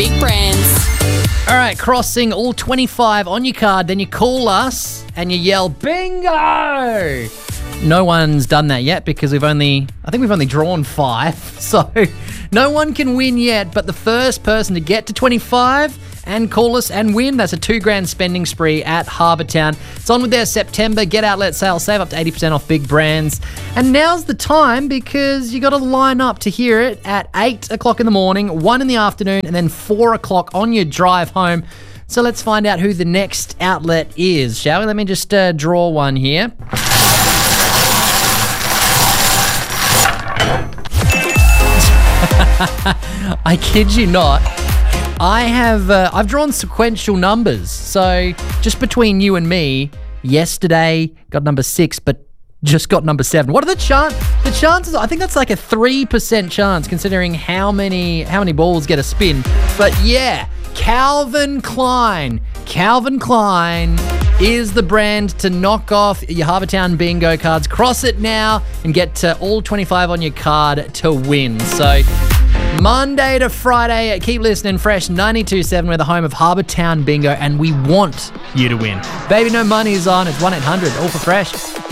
big brands. All right, crossing all 25 on your card, then you call us and you yell, bingo! No one's done that yet because we've only drawn 5. So no one can win yet, but the first person to get to 25 and call us and win, that's a $2,000 spending spree at Harbour Town. It's on with their September Get Outlet sale. Save up to 80% off big brands. And now's the time because you got to line up to hear it at 8 o'clock in the morning, 1 in the afternoon, and then 4 o'clock on your drive home. So let's find out who the next outlet is, shall we? Let me just draw one here. I kid you not. I've drawn sequential numbers. So just between you and me, yesterday got number 6, but just got number 7. What are the chances? I think that's like a 3% chance considering how many balls get a spin. But yeah, Calvin Klein. Calvin Klein is the brand to knock off your Harbour Town bingo cards. Cross it now and get to all 25 on your card to win. So Monday to Friday, keep listening. Fresh 92.7, we're the home of Harbour Town Bingo, and we want you to win. Baby, no money is on. It's 1-800 all for fresh.